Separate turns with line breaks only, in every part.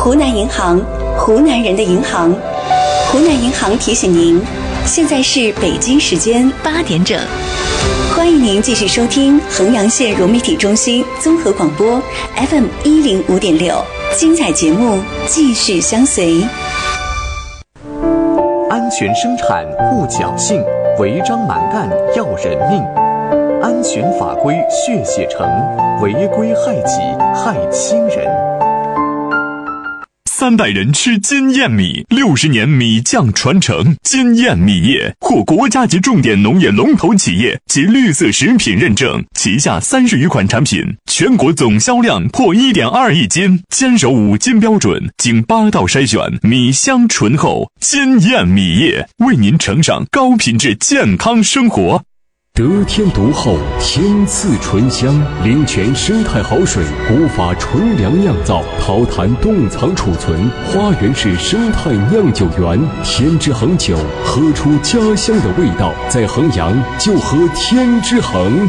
湖南银行，湖南人的银行。湖南银行提醒您，现在是北京时间8点整。欢迎您继续收听衡阳县融媒体中心综合广播 FM 105.6，精彩节目继续相随。
安全生产护侥幸，违章蛮干要人命。安全法规血写成，违规害己害亲人。
3代人吃金燕米，60年米酱传承。金燕米业获国家级重点农业龙头企业及绿色食品认证，旗下30余款产品，全国总销量破1.2亿斤，坚守5金标准，经8道筛选，米香醇厚。金燕米业为您呈上高品质健康生活。
得天独厚，天赐醇香，灵泉生态好水，古法纯粮酿造，陶坛冻藏储存，花园式生态酿酒园，天之恒酒，喝出家乡的味道，在衡阳就喝天之恒。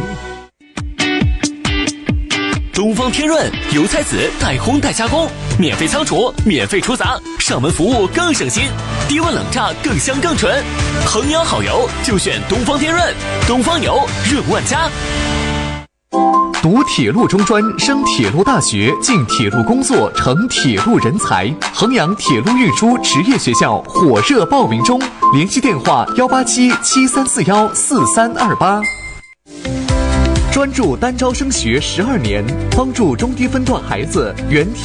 东方天润油菜籽代烘代加工，免费仓储，免费出杂，上门服务更省心，低温冷榨更香更纯。衡阳好油就选东方天润，东方油润万家。
读铁路中专，升铁路大学，进铁路工作，成铁路人才。衡阳铁路运输职业学校火热报名中，联系电话18773414328。专注单招升学12年，帮助中低分段孩子圆